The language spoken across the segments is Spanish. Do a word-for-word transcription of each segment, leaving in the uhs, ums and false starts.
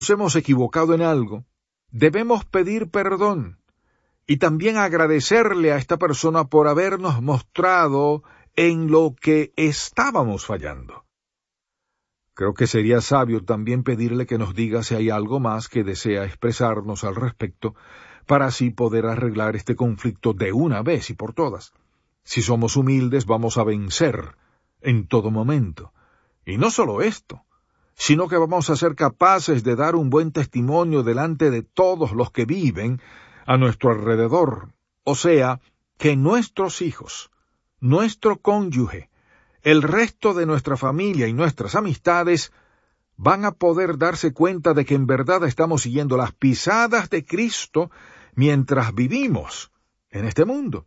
hemos equivocado en algo, debemos pedir perdón y también agradecerle a esta persona por habernos mostrado en lo que estábamos fallando. Creo que sería sabio también pedirle que nos diga si hay algo más que desea expresarnos al respecto, para así poder arreglar este conflicto de una vez y por todas. Si somos humildes, vamos a vencer en todo momento. Y no solo esto, sino que vamos a ser capaces de dar un buen testimonio delante de todos los que viven a nuestro alrededor. O sea, que nuestros hijos, nuestro cónyuge, el resto de nuestra familia y nuestras amistades van a poder darse cuenta de que en verdad estamos siguiendo las pisadas de Cristo mientras vivimos en este mundo.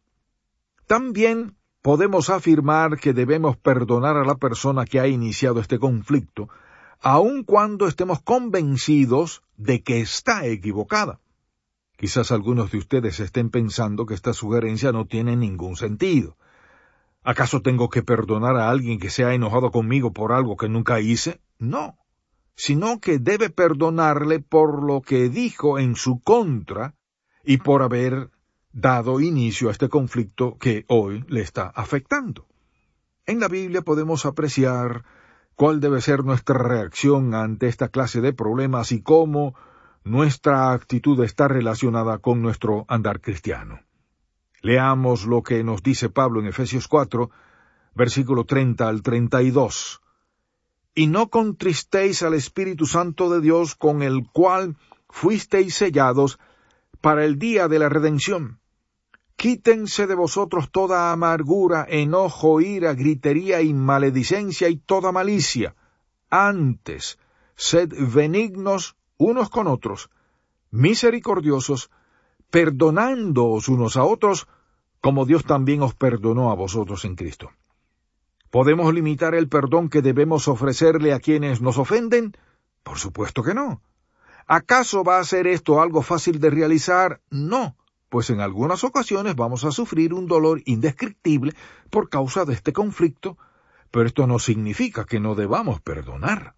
También podemos afirmar que debemos perdonar a la persona que ha iniciado este conflicto, aun cuando estemos convencidos de que está equivocada. Quizás algunos de ustedes estén pensando que esta sugerencia no tiene ningún sentido. ¿Acaso tengo que perdonar a alguien que se ha enojado conmigo por algo que nunca hice? No, sino que debe perdonarle por lo que dijo en su contra y por haber dado inicio a este conflicto que hoy le está afectando. En la Biblia podemos apreciar cuál debe ser nuestra reacción ante esta clase de problemas y cómo nuestra actitud está relacionada con nuestro andar cristiano. Leamos lo que nos dice Pablo en Efesios cuatro, versículo treinta al treinta y dos. Y no contristéis al Espíritu Santo de Dios, con el cual fuisteis sellados para el día de la redención. Quítense de vosotros toda amargura, enojo, ira, gritería y maledicencia y toda malicia. Antes, sed benignos unos con otros, misericordiosos, perdonándoos unos a otros, como Dios también os perdonó a vosotros en Cristo. ¿Podemos limitar el perdón que debemos ofrecerle a quienes nos ofenden? Por supuesto que no. ¿Acaso va a ser esto algo fácil de realizar? No, pues en algunas ocasiones vamos a sufrir un dolor indescriptible por causa de este conflicto, pero esto no significa que no debamos perdonar.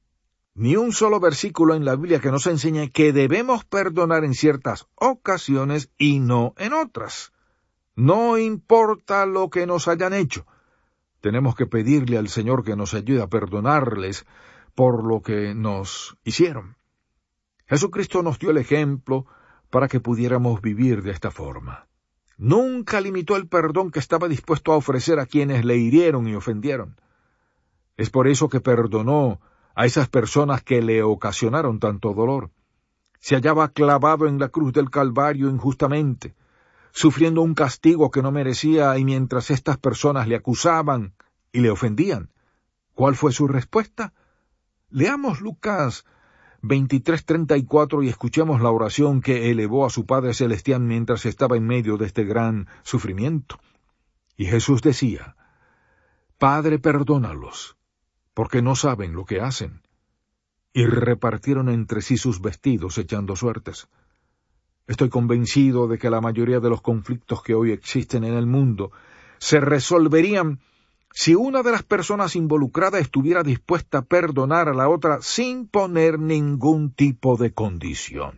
Ni un solo versículo en la Biblia que nos enseñe que debemos perdonar en ciertas ocasiones y no en otras. No importa lo que nos hayan hecho, tenemos que pedirle al Señor que nos ayude a perdonarles por lo que nos hicieron. Jesucristo nos dio el ejemplo para que pudiéramos vivir de esta forma. Nunca limitó el perdón que estaba dispuesto a ofrecer a quienes le hirieron y ofendieron. Es por eso que perdonó a esas personas que le ocasionaron tanto dolor. Se hallaba clavado en la cruz del Calvario injustamente, sufriendo un castigo que no merecía, y mientras estas personas le acusaban y le ofendían, ¿cuál fue su respuesta? Leamos Lucas veintitrés treinta y cuatro y escuchemos la oración que elevó a su Padre Celestial mientras estaba en medio de este gran sufrimiento. Y Jesús decía: Padre, perdónalos, porque no saben lo que hacen. Y repartieron entre sí sus vestidos, echando suertes. Estoy convencido de que la mayoría de los conflictos que hoy existen en el mundo se resolverían si una de las personas involucradas estuviera dispuesta a perdonar a la otra sin poner ningún tipo de condición.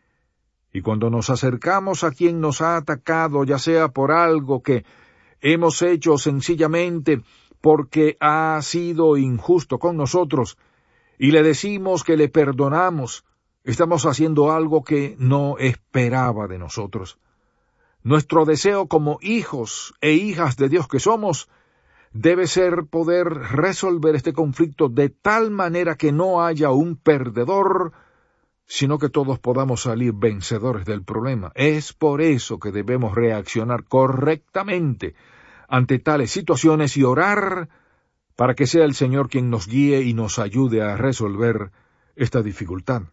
Y cuando nos acercamos a quien nos ha atacado, ya sea por algo que hemos hecho sencillamente porque ha sido injusto con nosotros, y le decimos que le perdonamos, estamos haciendo algo que no esperaba de nosotros. Nuestro deseo como hijos e hijas de Dios que somos debe ser poder resolver este conflicto de tal manera que no haya un perdedor, sino que todos podamos salir vencedores del problema. Es por eso que debemos reaccionar correctamente ante tales situaciones y orar para que sea el Señor quien nos guíe y nos ayude a resolver esta dificultad.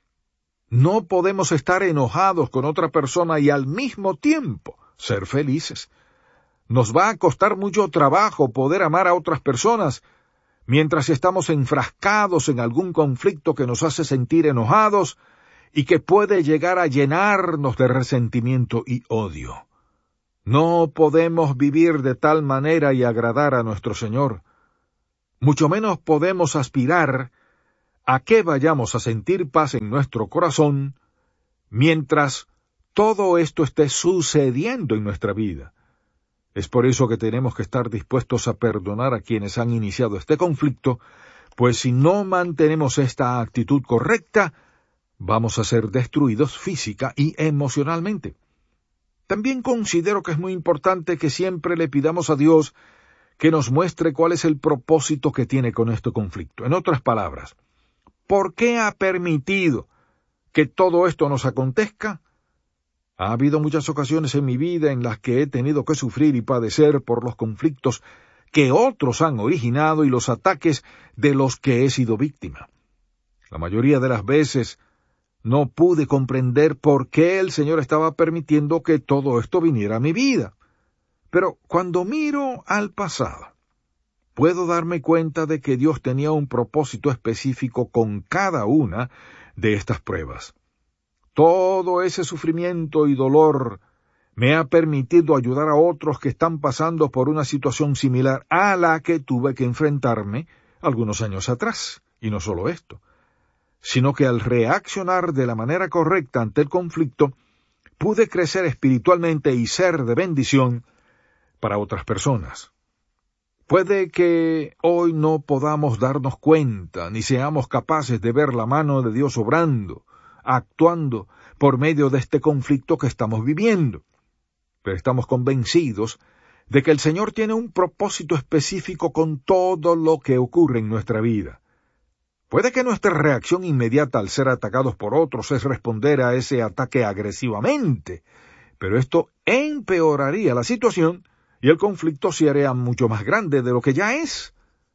No podemos estar enojados con otra persona y al mismo tiempo ser felices. Nos va a costar mucho trabajo poder amar a otras personas mientras estamos enfrascados en algún conflicto que nos hace sentir enojados y que puede llegar a llenarnos de resentimiento y odio. No podemos vivir de tal manera y agradar a nuestro Señor. Mucho menos podemos aspirar a que vayamos a sentir paz en nuestro corazón mientras todo esto esté sucediendo en nuestra vida. Es por eso que tenemos que estar dispuestos a perdonar a quienes han iniciado este conflicto, pues si no mantenemos esta actitud correcta, vamos a ser destruidos física y emocionalmente. También considero que es muy importante que siempre le pidamos a Dios que nos muestre cuál es el propósito que tiene con este conflicto. En otras palabras, ¿por qué ha permitido que todo esto nos acontezca? Ha habido muchas ocasiones en mi vida en las que he tenido que sufrir y padecer por los conflictos que otros han originado y los ataques de los que he sido víctima. La mayoría de las veces no pude comprender por qué el Señor estaba permitiendo que todo esto viniera a mi vida. Pero cuando miro al pasado, puedo darme cuenta de que Dios tenía un propósito específico con cada una de estas pruebas. Todo ese sufrimiento y dolor me ha permitido ayudar a otros que están pasando por una situación similar a la que tuve que enfrentarme algunos años atrás. Y no solo esto, sino que al reaccionar de la manera correcta ante el conflicto, pude crecer espiritualmente y ser de bendición para otras personas. Puede que hoy no podamos darnos cuenta, ni seamos capaces de ver la mano de Dios obrando, actuando por medio de este conflicto que estamos viviendo. Pero estamos convencidos de que el Señor tiene un propósito específico con todo lo que ocurre en nuestra vida. Puede que nuestra reacción inmediata al ser atacados por otros es responder a ese ataque agresivamente, pero esto empeoraría la situación y el conflicto se haría mucho más grande de lo que ya es.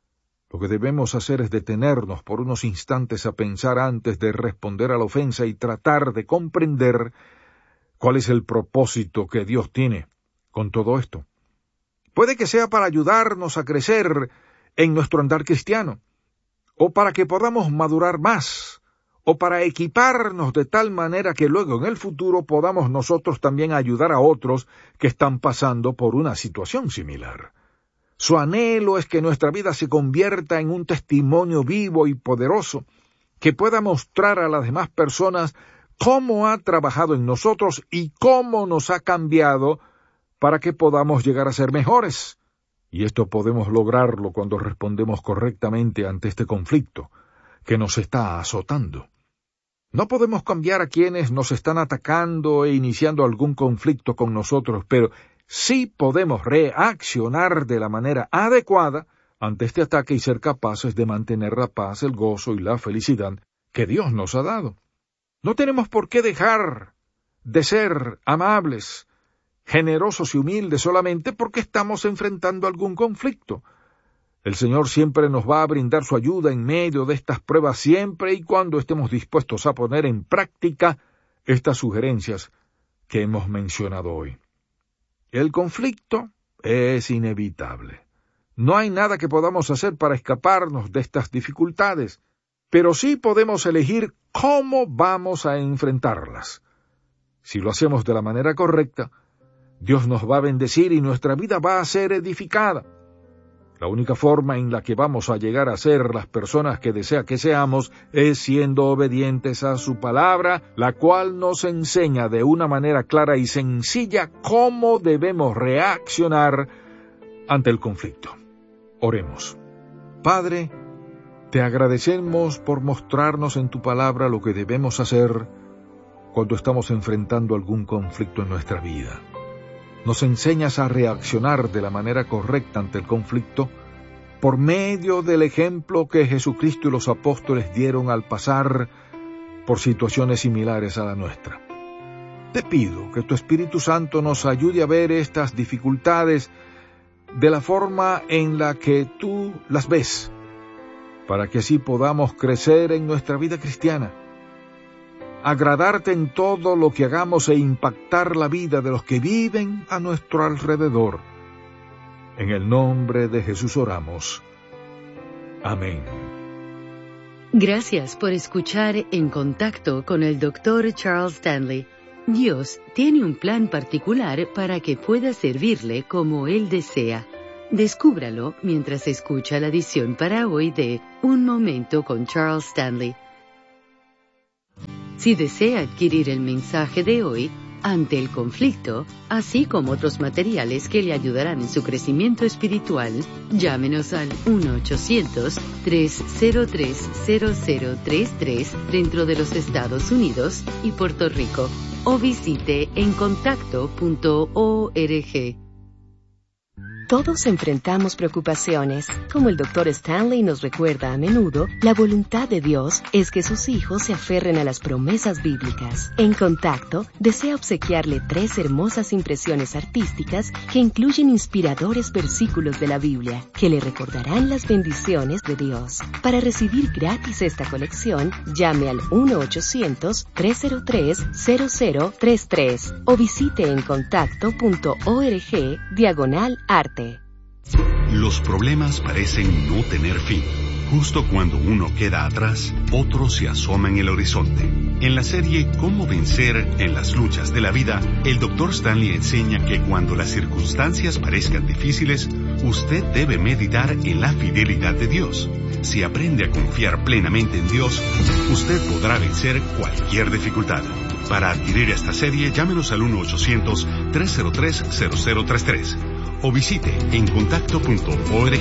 Lo que debemos hacer es detenernos por unos instantes a pensar antes de responder a la ofensa y tratar de comprender cuál es el propósito que Dios tiene con todo esto. Puede que sea para ayudarnos a crecer en nuestro andar cristiano, o para que podamos madurar más, o para equiparnos de tal manera que luego en el futuro podamos nosotros también ayudar a otros que están pasando por una situación similar. Su anhelo es que nuestra vida se convierta en un testimonio vivo y poderoso, que pueda mostrar a las demás personas cómo ha trabajado en nosotros y cómo nos ha cambiado para que podamos llegar a ser mejores. Y esto podemos lograrlo cuando respondemos correctamente ante este conflicto que nos está azotando. No podemos cambiar a quienes nos están atacando e iniciando algún conflicto con nosotros, pero sí podemos reaccionar de la manera adecuada ante este ataque y ser capaces de mantener la paz, el gozo y la felicidad que Dios nos ha dado. No tenemos por qué dejar de ser amables, generosos y humildes solamente porque estamos enfrentando algún conflicto. El Señor siempre nos va a brindar su ayuda en medio de estas pruebas siempre y cuando estemos dispuestos a poner en práctica estas sugerencias que hemos mencionado hoy. El conflicto es inevitable. No hay nada que podamos hacer para escaparnos de estas dificultades, pero sí podemos elegir cómo vamos a enfrentarlas. Si lo hacemos de la manera correcta, Dios nos va a bendecir y nuestra vida va a ser edificada. La única forma en la que vamos a llegar a ser las personas que desea que seamos es siendo obedientes a su palabra, la cual nos enseña de una manera clara y sencilla cómo debemos reaccionar ante el conflicto. Oremos. Padre, te agradecemos por mostrarnos en tu palabra lo que debemos hacer cuando estamos enfrentando algún conflicto en nuestra vida. Nos enseñas a reaccionar de la manera correcta ante el conflicto por medio del ejemplo que Jesucristo y los apóstoles dieron al pasar por situaciones similares a la nuestra. Te pido que tu Espíritu Santo nos ayude a ver estas dificultades de la forma en la que tú las ves, para que así podamos crecer en nuestra vida cristiana, agradarte en todo lo que hagamos e impactar la vida de los que viven a nuestro alrededor. En el nombre de Jesús oramos. Amén. Gracias por escuchar En Contacto con el doctor Charles Stanley. Dios tiene un plan particular para que pueda servirle como Él desea. Descúbralo mientras escucha la edición para hoy de Un Momento con Charles Stanley. Si desea adquirir el mensaje de hoy, Ante el conflicto, así como otros materiales que le ayudarán en su crecimiento espiritual, llámenos al uno ochocientos, tres cero tres, cero cero tres tres dentro de los Estados Unidos y Puerto Rico, o visite en contacto punto org. Todos enfrentamos preocupaciones. Como el doctor Stanley nos recuerda a menudo, la voluntad de Dios es que sus hijos se aferren a las promesas bíblicas. En Contacto, desea obsequiarle tres hermosas impresiones artísticas que incluyen inspiradores versículos de la Biblia, que le recordarán las bendiciones de Dios. Para recibir gratis esta colección, llame al uno ochocientos, tres cero tres, cero cero tres tres o visite en contacto punto org diagonal arte. Los problemas parecen no tener fin. Justo cuando uno queda atrás, otro se asoma en el horizonte. En la serie Cómo vencer en las luchas de la vida, el doctor Stanley enseña que cuando las circunstancias parezcan difíciles, usted debe meditar en la fidelidad de Dios. Si aprende a confiar plenamente en Dios, usted podrá vencer cualquier dificultad. Para adquirir esta serie, llámenos al uno ochocientos, tres cero tres, cero cero tres tres o visite en contacto punto org.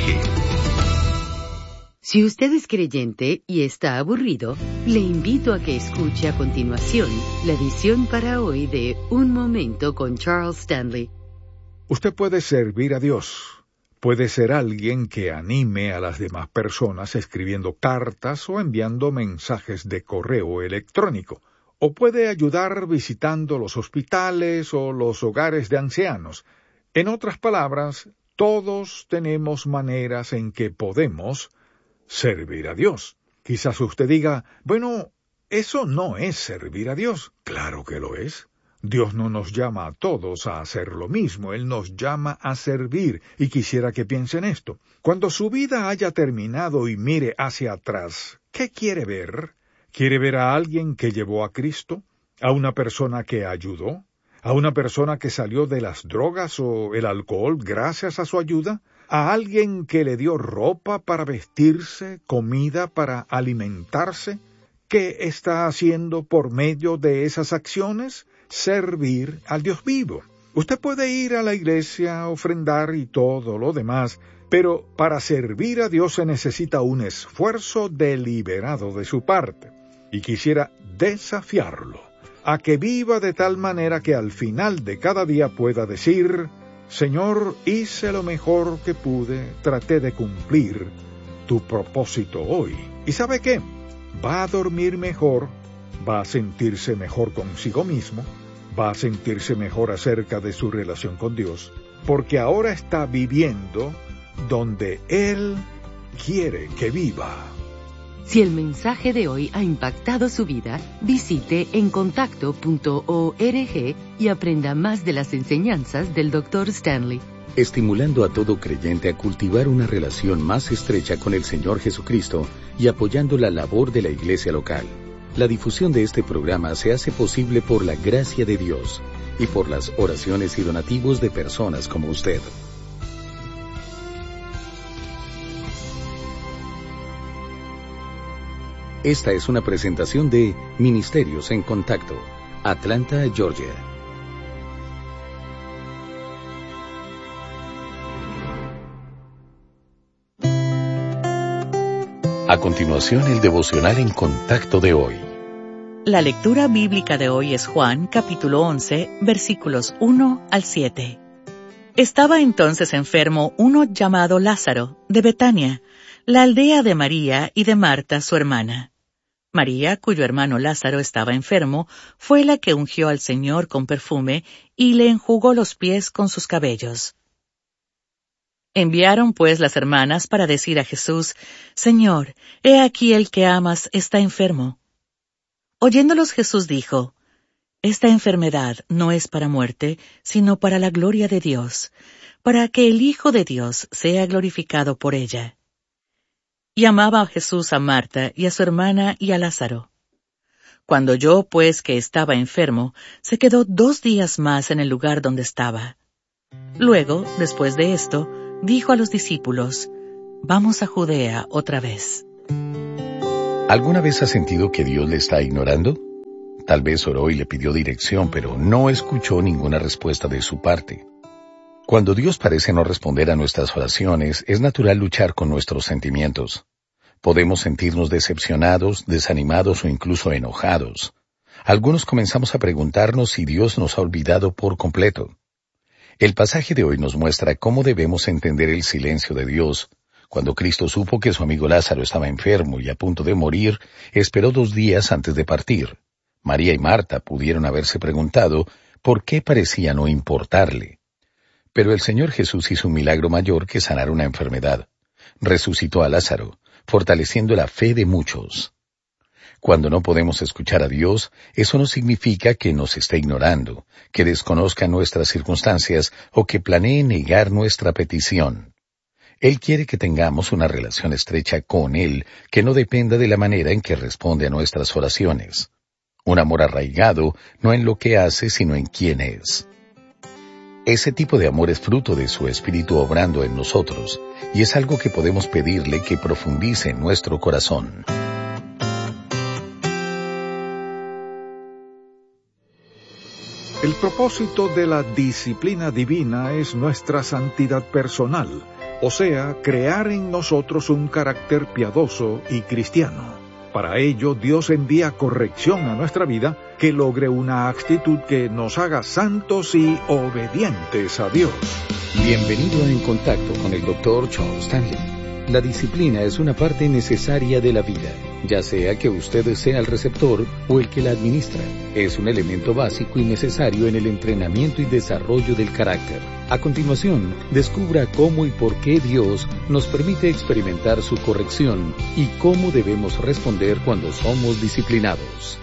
Si usted es creyente y está aburrido, le invito a que escuche a continuación la edición para hoy de Un Momento con Charles Stanley. Usted puede servir a Dios. Puede ser alguien que anime a las demás personas escribiendo cartas o enviando mensajes de correo electrónico. O puede ayudar visitando los hospitales o los hogares de ancianos. En otras palabras, todos tenemos maneras en que podemos servir a Dios. Quizás usted diga, bueno, eso no es servir a Dios. Claro que lo es. Dios no nos llama a todos a hacer lo mismo, Él nos llama a servir, y quisiera que piensen esto. Cuando su vida haya terminado y mire hacia atrás, ¿qué quiere ver? ¿Quiere ver a alguien que llevó a Cristo? ¿A una persona que ayudó? ¿A una persona que salió de las drogas o el alcohol gracias a su ayuda? ¿A alguien que le dio ropa para vestirse, comida para alimentarse? ¿Qué está haciendo por medio de esas acciones? Servir al Dios vivo. Usted puede ir a la iglesia, ofrendar y todo lo demás, pero para servir a Dios se necesita un esfuerzo deliberado de su parte. Y quisiera desafiarlo a que viva de tal manera que al final de cada día pueda decir, Señor, hice lo mejor que pude, traté de cumplir tu propósito hoy. ¿Y sabe qué? Va a dormir mejor, va a sentirse mejor consigo mismo, va a sentirse mejor acerca de su relación con Dios, porque ahora está viviendo donde Él quiere que viva. Si el mensaje de hoy ha impactado su vida, visite en contacto punto org y aprenda más de las enseñanzas del doctor Stanley. Estimulando a todo creyente a cultivar una relación más estrecha con el Señor Jesucristo y apoyando la labor de la iglesia local. La difusión de este programa se hace posible por la gracia de Dios y por las oraciones y donativos de personas como usted. Esta es una presentación de Ministerios en Contacto, Atlanta, Georgia. A continuación, el devocional en Contacto de hoy. La lectura bíblica de hoy es Juan, capítulo once, versículos uno al siete. Estaba entonces enfermo uno llamado Lázaro, de Betania, la aldea de María y de Marta, su hermana. María, cuyo hermano Lázaro estaba enfermo, fue la que ungió al Señor con perfume y le enjugó los pies con sus cabellos. Enviaron pues las hermanas para decir a Jesús, Señor, he aquí el que amas está enfermo. Oyéndolos Jesús dijo, Esta enfermedad no es para muerte, sino para la gloria de Dios, para que el Hijo de Dios sea glorificado por ella. Y amaba a Jesús a Marta y a su hermana y a Lázaro. Cuando oyó, pues, que estaba enfermo, se quedó dos días más en el lugar donde estaba. Luego, después de esto, dijo a los discípulos, «Vamos a Judea otra vez». ¿Alguna vez ha sentido que Dios le está ignorando? Tal vez oró y le pidió dirección, pero no escuchó ninguna respuesta de su parte. Cuando Dios parece no responder a nuestras oraciones, es natural luchar con nuestros sentimientos. Podemos sentirnos decepcionados, desanimados o incluso enojados. Algunos comenzamos a preguntarnos si Dios nos ha olvidado por completo. El pasaje de hoy nos muestra cómo debemos entender el silencio de Dios. Cuando Cristo supo que su amigo Lázaro estaba enfermo y a punto de morir, esperó dos días antes de partir. María y Marta pudieron haberse preguntado por qué parecía no importarle. Pero el Señor Jesús hizo un milagro mayor que sanar una enfermedad. Resucitó a Lázaro, fortaleciendo la fe de muchos. Cuando no podemos escuchar a Dios, eso no significa que nos esté ignorando, que desconozca nuestras circunstancias o que planee negar nuestra petición. Él quiere que tengamos una relación estrecha con Él que no dependa de la manera en que responde a nuestras oraciones. Un amor arraigado no en lo que hace, sino en quién es. Ese tipo de amor es fruto de su Espíritu obrando en nosotros, y es algo que podemos pedirle que profundice en nuestro corazón. El propósito de la disciplina divina es nuestra santidad personal, o sea, crear en nosotros un carácter piadoso y cristiano. Para ello, Dios envía corrección a nuestra vida que logre una actitud que nos haga santos y obedientes a Dios. Bienvenido a En Contacto con el doctor Charles Stanley. La disciplina es una parte necesaria de la vida, ya sea que usted sea el receptor o el que la administra. Es un elemento básico y necesario en el entrenamiento y desarrollo del carácter. A continuación, descubra cómo y por qué Dios nos permite experimentar su corrección y cómo debemos responder cuando somos disciplinados.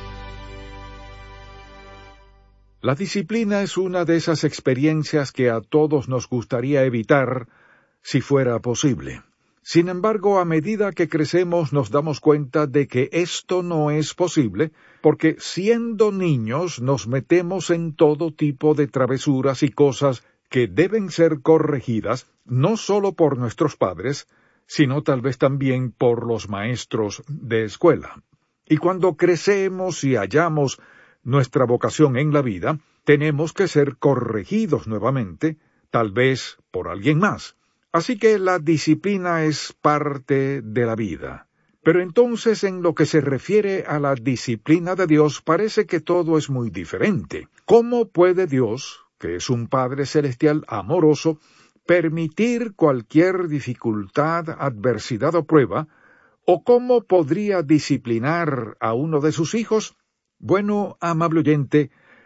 La disciplina es una de esas experiencias que a todos nos gustaría evitar si fuera posible. Sin embargo, a medida que crecemos nos damos cuenta de que esto no es posible, porque siendo niños nos metemos en todo tipo de travesuras y cosas que deben ser corregidas, no solo por nuestros padres, sino tal vez también por los maestros de escuela. Y cuando crecemos y hallamos nuestra vocación en la vida, tenemos que ser corregidos nuevamente, tal vez por alguien más. Así que la disciplina es parte de la vida. Pero entonces, en lo que se refiere a la disciplina de Dios, parece que todo es muy diferente. ¿Cómo puede Dios, que es un Padre Celestial amoroso, permitir cualquier dificultad, adversidad o prueba? ¿O cómo podría disciplinar a uno de sus hijos? Bueno, amable oyente,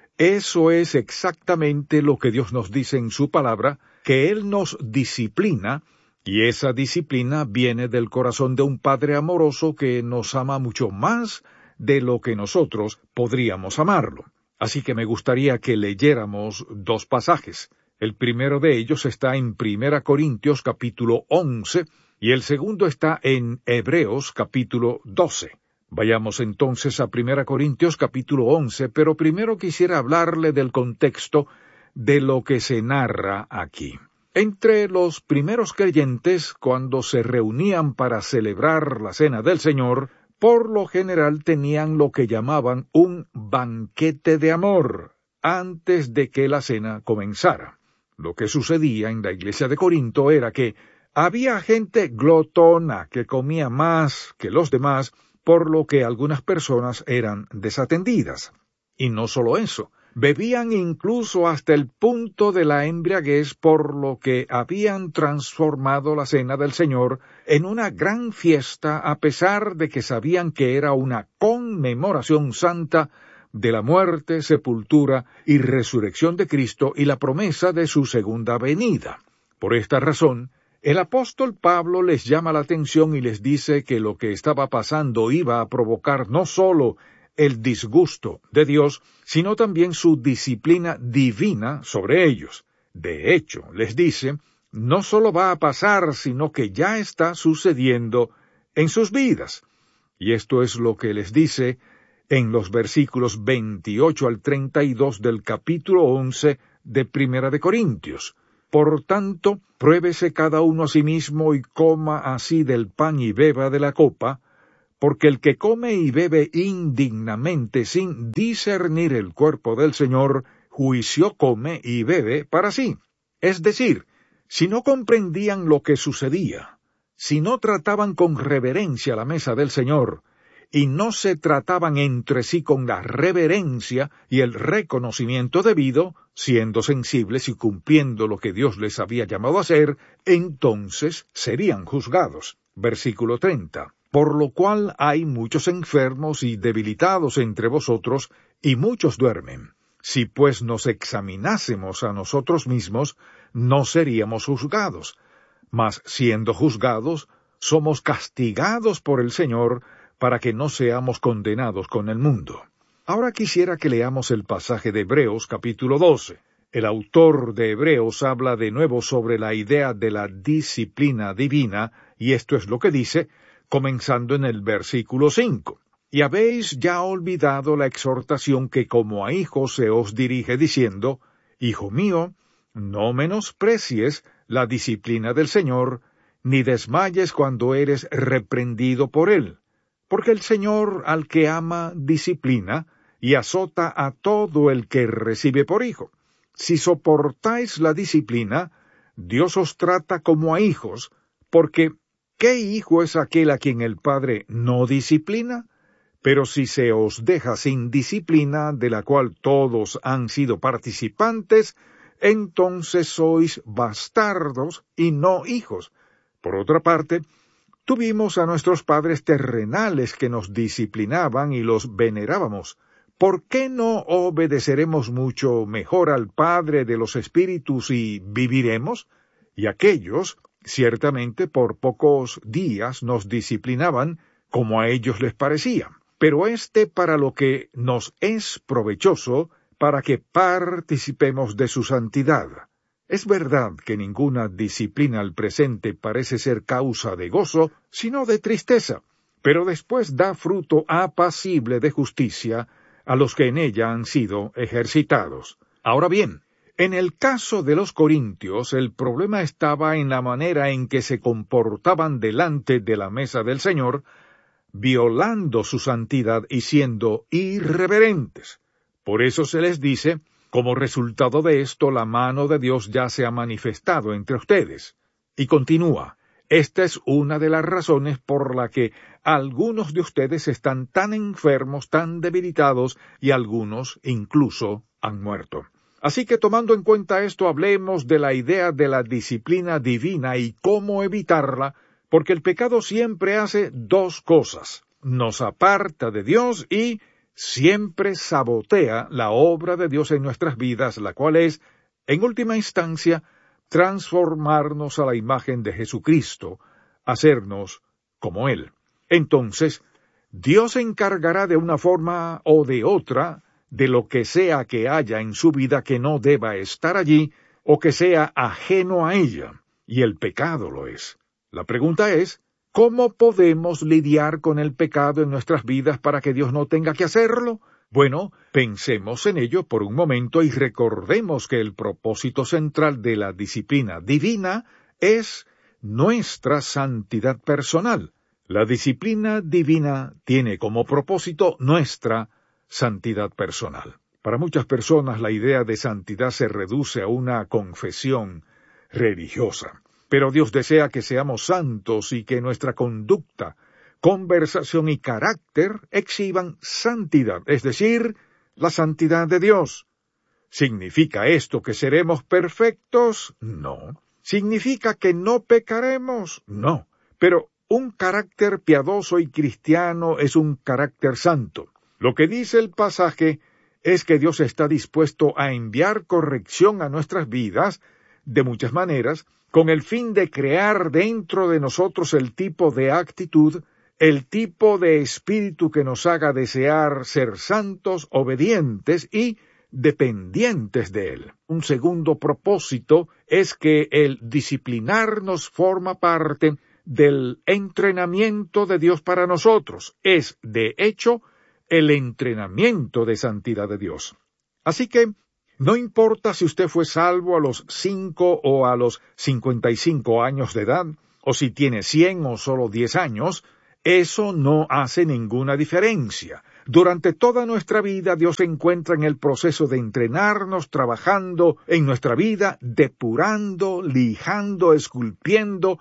eso es exactamente lo que Dios nos dice en su palabra, que Él nos disciplina, y esa disciplina viene del corazón de un Padre amoroso que nos ama mucho más de lo que nosotros podríamos amarlo. Así que me gustaría que leyéramos dos pasajes. El primero de ellos está en Primera Corintios capítulo once, y el segundo está en Hebreos capítulo doce. Vayamos entonces a Primera Corintios capítulo once, pero primero quisiera hablarle del contexto de lo que se narra aquí. Entre los primeros creyentes, cuando se reunían para celebrar la cena del Señor, por lo general tenían lo que llamaban un banquete de amor, antes de que la cena comenzara. Lo que sucedía en la iglesia de Corinto era que había gente glotona que comía más que los demás, por lo que algunas personas eran desatendidas. Y no solo eso, bebían incluso hasta el punto de la embriaguez, por lo que habían transformado la cena del Señor en una gran fiesta, a pesar de que sabían que era una conmemoración santa de la muerte, sepultura y resurrección de Cristo y la promesa de su segunda venida. Por esta razón, el apóstol Pablo les llama la atención y les dice que lo que estaba pasando iba a provocar no solo el disgusto de Dios, sino también su disciplina divina sobre ellos. De hecho, les dice, no solo va a pasar, sino que ya está sucediendo en sus vidas. Y esto es lo que les dice en los versículos veintiocho al treinta y dos del capítulo once de Primera de Corintios. Por tanto, pruébese cada uno a sí mismo y coma así del pan y beba de la copa, porque el que come y bebe indignamente sin discernir el cuerpo del Señor, juicio come y bebe para sí. Es decir, si no comprendían lo que sucedía, si no trataban con reverencia la mesa del Señor, y no se trataban entre sí con la reverencia y el reconocimiento debido, siendo sensibles y cumpliendo lo que Dios les había llamado a hacer, entonces serían juzgados. Versículo treinta. Por lo cual hay muchos enfermos y debilitados entre vosotros, y muchos duermen. Si pues nos examinásemos a nosotros mismos, no seríamos juzgados. Mas siendo juzgados, somos castigados por el Señor, para que no seamos condenados con el mundo. Ahora quisiera que leamos el pasaje de Hebreos capítulo doce. El autor de Hebreos habla de nuevo sobre la idea de la disciplina divina, y esto es lo que dice, comenzando en el versículo cinco. Y habéis ya olvidado la exhortación que como a hijos se os dirige diciendo, Hijo mío, no menosprecies la disciplina del Señor, ni desmayes cuando eres reprendido por él. Porque el Señor al que ama disciplina, y azota a todo el que recibe por hijo. Si soportáis la disciplina, Dios os trata como a hijos, porque ¿qué hijo es aquel a quien el Padre no disciplina? Pero si se os deja sin disciplina, de la cual todos han sido participantes, entonces sois bastardos y no hijos. Por otra parte, tuvimos a nuestros padres terrenales que nos disciplinaban y los venerábamos. ¿Por qué no obedeceremos mucho mejor al Padre de los Espíritus y viviremos? Y aquellos, ciertamente por pocos días nos disciplinaban, como a ellos les parecía. Pero éste para lo que nos es provechoso, para que participemos de su santidad. Es verdad que ninguna disciplina al presente parece ser causa de gozo, sino de tristeza, pero después da fruto apacible de justicia a los que en ella han sido ejercitados. Ahora bien, en el caso de los corintios, el problema estaba en la manera en que se comportaban delante de la mesa del Señor, violando su santidad y siendo irreverentes. Por eso se les dice, como resultado de esto, la mano de Dios ya se ha manifestado entre ustedes. Y continúa, esta es una de las razones por la que algunos de ustedes están tan enfermos, tan debilitados, y algunos incluso han muerto. Así que tomando en cuenta esto, hablemos de la idea de la disciplina divina y cómo evitarla, porque el pecado siempre hace dos cosas: nos aparta de Dios y siempre sabotea la obra de Dios en nuestras vidas, la cual es, en última instancia, transformarnos a la imagen de Jesucristo, hacernos como Él. Entonces, Dios se encargará de una forma o de otra de lo que sea que haya en su vida que no deba estar allí o que sea ajeno a ella, y el pecado lo es. La pregunta es, ¿cómo podemos lidiar con el pecado en nuestras vidas para que Dios no tenga que hacerlo? Bueno, pensemos en ello por un momento y recordemos que el propósito central de la disciplina divina es nuestra santidad personal. La disciplina divina tiene como propósito nuestra santidad personal. Para muchas personas la idea de santidad se reduce a una confesión religiosa. Pero Dios desea que seamos santos y que nuestra conducta, conversación y carácter exhiban santidad, es decir, la santidad de Dios. ¿Significa esto que seremos perfectos? No. ¿Significa que no pecaremos? No. Pero un carácter piadoso y cristiano es un carácter santo. Lo que dice el pasaje es que Dios está dispuesto a enviar corrección a nuestras vidas de muchas maneras, con el fin de crear dentro de nosotros el tipo de actitud, el tipo de espíritu que nos haga desear ser santos, obedientes y dependientes de Él. Un segundo propósito es que el disciplinarnos forma parte del entrenamiento de Dios para nosotros. Es, de hecho, el entrenamiento de santidad de Dios. Así que, No importa si usted fue salvo a los cinco o a los cincuenta y cinco años de edad, o si tiene cien o solo diez años, eso no hace ninguna diferencia. Durante toda nuestra vida, Dios se encuentra en el proceso de entrenarnos, trabajando en nuestra vida, depurando, lijando, esculpiendo,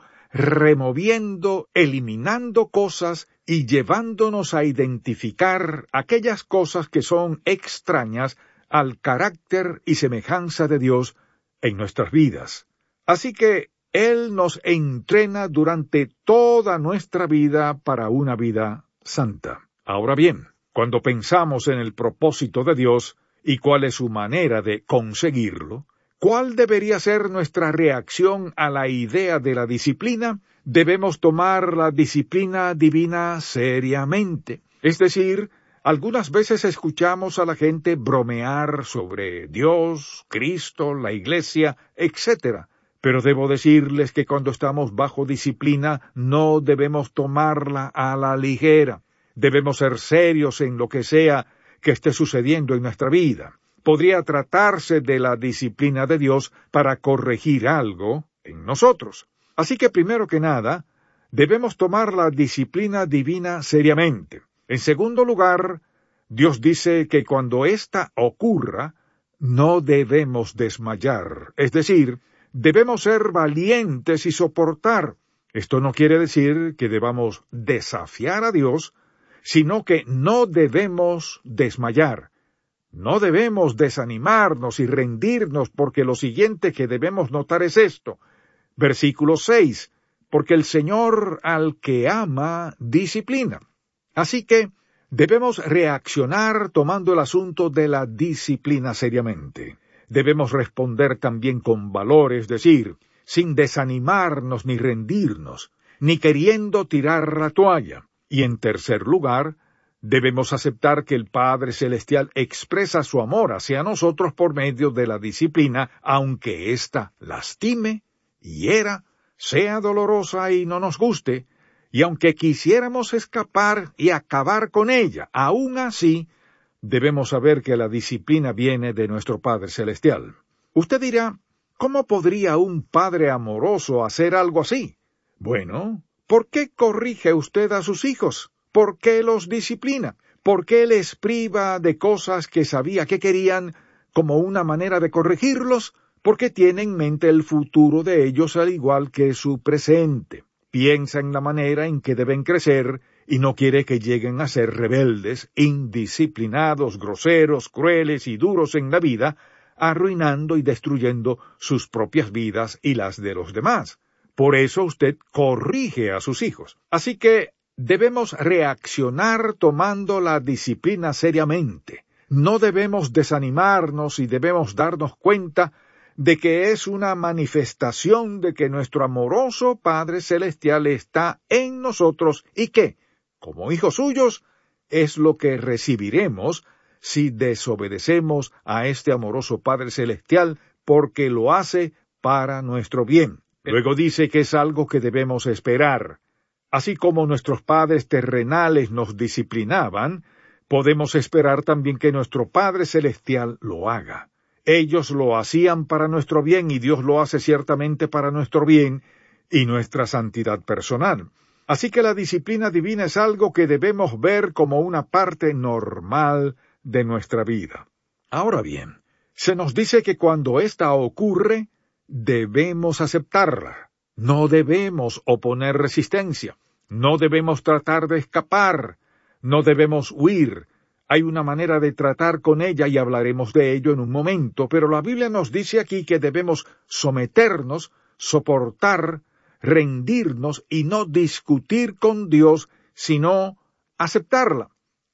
removiendo, eliminando cosas y llevándonos a identificar aquellas cosas que son extrañas al carácter y semejanza de Dios en nuestras vidas. Así que Él nos entrena durante toda nuestra vida para una vida santa. Ahora bien, cuando pensamos en el propósito de Dios y cuál es su manera de conseguirlo, ¿cuál debería ser nuestra reacción a la idea de la disciplina? Debemos tomar la disciplina divina seriamente. Es decir, algunas veces escuchamos a la gente bromear sobre Dios, Cristo, la Iglesia, etcétera. Pero debo decirles que cuando estamos bajo disciplina no debemos tomarla a la ligera. Debemos ser serios en lo que sea que esté sucediendo en nuestra vida. Podría tratarse de la disciplina de Dios para corregir algo en nosotros. Así que primero que nada, debemos tomar la disciplina divina seriamente. En segundo lugar, Dios dice que cuando ésta ocurra, no debemos desmayar. Es decir, debemos ser valientes y soportar. Esto no quiere decir que debamos desafiar a Dios, sino que no debemos desmayar. No debemos desanimarnos y rendirnos, porque lo siguiente que debemos notar es esto. Versículo seis, porque el Señor al que ama, disciplina. Así que debemos reaccionar tomando el asunto de la disciplina seriamente. Debemos responder también con valor, es decir, sin desanimarnos ni rendirnos, ni queriendo tirar la toalla. Y en tercer lugar, debemos aceptar que el Padre Celestial expresa su amor hacia nosotros por medio de la disciplina, aunque ésta lastime, hiera, sea dolorosa y no nos guste, y aunque quisiéramos escapar y acabar con ella, aún así, debemos saber que la disciplina viene de nuestro Padre Celestial. Usted dirá, ¿cómo podría un padre amoroso hacer algo así? Bueno, ¿por qué corrige usted a sus hijos? ¿Por qué los disciplina? ¿Por qué les priva de cosas que sabía que querían como una manera de corregirlos? Porque tiene en mente el futuro de ellos al igual que su presente. Piensa en la manera en que deben crecer y no quiere que lleguen a ser rebeldes, indisciplinados, groseros, crueles y duros en la vida, arruinando y destruyendo sus propias vidas y las de los demás. Por eso usted corrige a sus hijos. Así que debemos reaccionar tomando la disciplina seriamente. No debemos desanimarnos y debemos darnos cuenta de que es una manifestación de que nuestro amoroso Padre Celestial está en nosotros y que, como hijos suyos, es lo que recibiremos si desobedecemos a este amoroso Padre Celestial porque lo hace para nuestro bien. Luego dice que es algo que debemos esperar. Así como nuestros padres terrenales nos disciplinaban, podemos esperar también que nuestro Padre Celestial lo haga. Ellos lo hacían para nuestro bien y Dios lo hace ciertamente para nuestro bien y nuestra santidad personal. Así que la disciplina divina es algo que debemos ver como una parte normal de nuestra vida. Ahora bien, se nos dice que cuando ésta ocurre, debemos aceptarla. No debemos oponer resistencia. No debemos tratar de escapar. No debemos huir. Hay una manera de tratar con ella y hablaremos de ello en un momento, pero la Biblia nos dice aquí que debemos someternos, soportar, rendirnos y no discutir con Dios, sino aceptarla.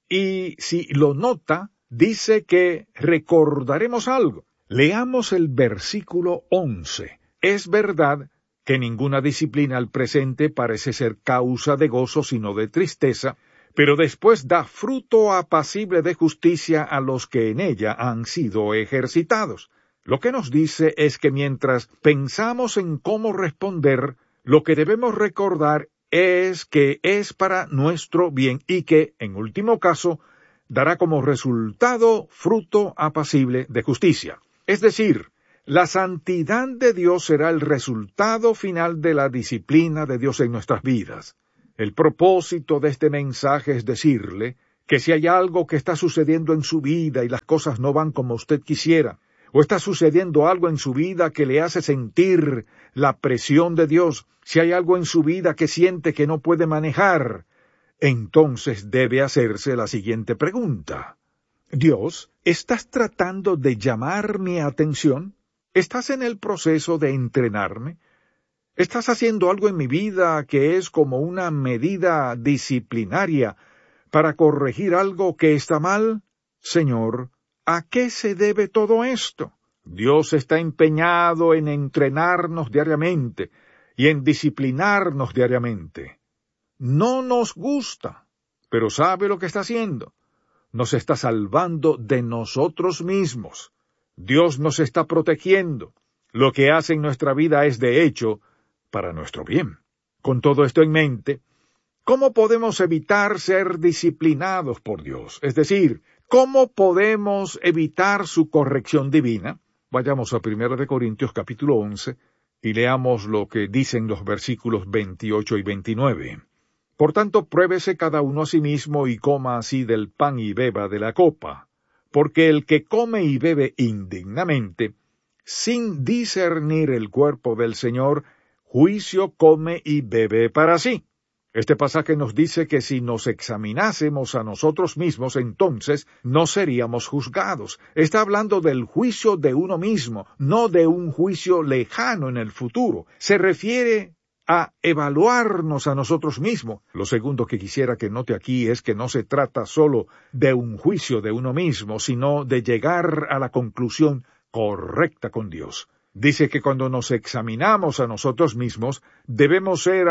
Y si lo nota, dice que recordaremos algo. Leamos el versículo once. Es verdad que ninguna disciplina al presente parece ser causa de gozo sino de tristeza, pero después da fruto apacible de justicia a los que en ella han sido ejercitados. Lo que nos dice es que mientras pensamos en cómo responder, lo que debemos recordar es que es para nuestro bien y que, en último caso, dará como resultado fruto apacible de justicia. Es decir, la santidad de Dios será el resultado final de la disciplina de Dios en nuestras vidas. El propósito de este mensaje es decirle que si hay algo que está sucediendo en su vida y las cosas no van como usted quisiera, o está sucediendo algo en su vida que le hace sentir la presión de Dios, si hay algo en su vida que siente que no puede manejar, entonces debe hacerse la siguiente pregunta. Dios, ¿estás tratando de llamar mi atención? ¿Estás en el proceso de entrenarme? ¿Estás haciendo algo en mi vida que es como una medida disciplinaria para corregir algo que está mal? Señor, ¿a qué se debe todo esto? Dios está empeñado en entrenarnos diariamente y en disciplinarnos diariamente. No nos gusta, pero sabe lo que está haciendo. Nos está salvando de nosotros mismos. Dios nos está protegiendo. Lo que hace en nuestra vida es, de hecho, para nuestro bien. Con todo esto en mente, ¿cómo podemos evitar ser disciplinados por Dios? Es decir, ¿cómo podemos evitar su corrección divina? Vayamos a primera de Corintios capítulo once y leamos lo que dicen los versículos veintiocho y veintinueve. Por tanto, pruébese cada uno a sí mismo y coma así del pan y beba de la copa, porque el que come y bebe indignamente, sin discernir el cuerpo del Señor, juicio come y bebe para sí. Este pasaje nos dice que si nos examinásemos a nosotros mismos, entonces no seríamos juzgados. Está hablando del juicio de uno mismo, no de un juicio lejano en el futuro. Se refiere a evaluarnos a nosotros mismos. Lo segundo que quisiera que note aquí es que no se trata solo de un juicio de uno mismo, sino de llegar a la conclusión correcta con Dios. Dice que cuando nos examinamos a nosotros mismos, debemos ser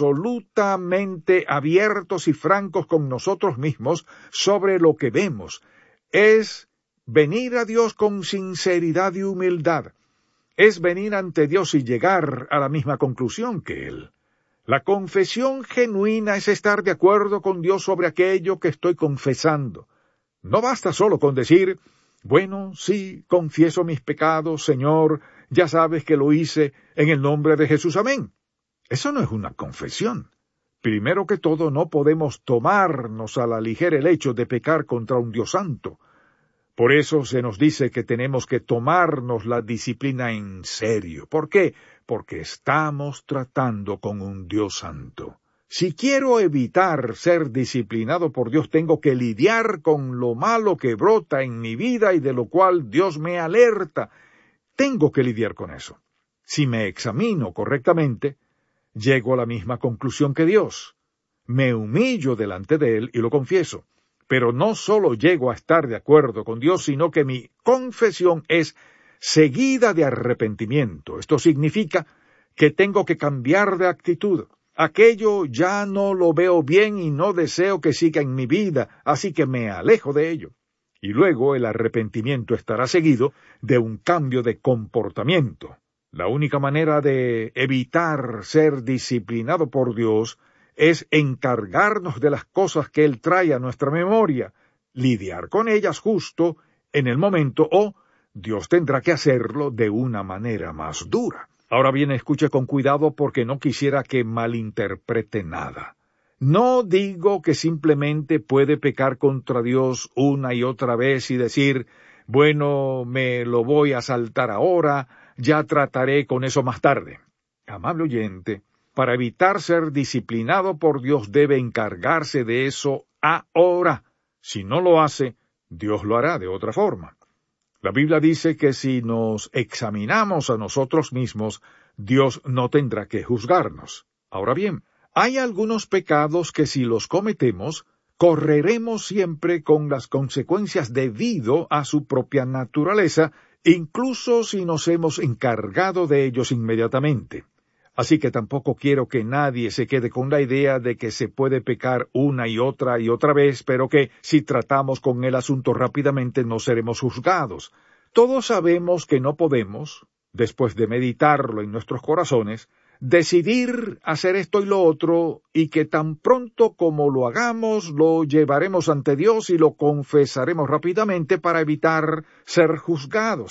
absolutamente abiertos y francos con nosotros mismos sobre lo que vemos. Es venir a Dios con sinceridad y humildad. Es venir ante Dios y llegar a la misma conclusión que Él. La confesión genuina es estar de acuerdo con Dios sobre aquello que estoy confesando. No basta solo con decir, bueno, sí, confieso mis pecados, Señor, ya sabes que lo hice en el nombre de Jesús, amén. Eso no es una confesión. Primero que todo, no podemos tomarnos a la ligera el hecho de pecar contra un Dios santo. Por eso se nos dice que tenemos que tomarnos la disciplina en serio. ¿Por qué? Porque estamos tratando con un Dios santo. Si quiero evitar ser disciplinado por Dios, tengo que lidiar con lo malo que brota en mi vida y de lo cual Dios me alerta. Tengo que lidiar con eso. Si me examino correctamente, llego a la misma conclusión que Dios. Me humillo delante de Él y lo confieso. Pero no solo llego a estar de acuerdo con Dios, sino que mi confesión es seguida de arrepentimiento. Esto significa que tengo que cambiar de actitud. Aquello ya no lo veo bien y no deseo que siga en mi vida, así que me alejo de ello. Y luego el arrepentimiento estará seguido de un cambio de comportamiento. La única manera de evitar ser disciplinado por Dios es encargarnos de las cosas que Él trae a nuestra memoria, lidiar con ellas justo en el momento, o Dios tendrá que hacerlo de una manera más dura. Ahora bien, escuche con cuidado porque no quisiera que malinterprete nada. No digo que simplemente puede pecar contra Dios una y otra vez y decir, bueno, me lo voy a saltar ahora, ya trataré con eso más tarde. Amable oyente, para evitar ser disciplinado por Dios debe encargarse de eso ahora. Si no lo hace, Dios lo hará de otra forma. La Biblia dice que si nos examinamos a nosotros mismos, Dios no tendrá que juzgarnos. Ahora bien, hay algunos pecados que si los cometemos, correremos siempre con las consecuencias debido a su propia naturaleza, incluso si nos hemos encargado de ellos inmediatamente. Así que tampoco quiero que nadie se quede con la idea de que se puede pecar una y otra y otra vez, pero que si tratamos con el asunto rápidamente no seremos juzgados. Todos sabemos que no podemos, después de meditarlo en nuestros corazones, decidir hacer esto y lo otro, y que tan pronto como lo hagamos, lo llevaremos ante Dios y lo confesaremos rápidamente para evitar ser juzgados.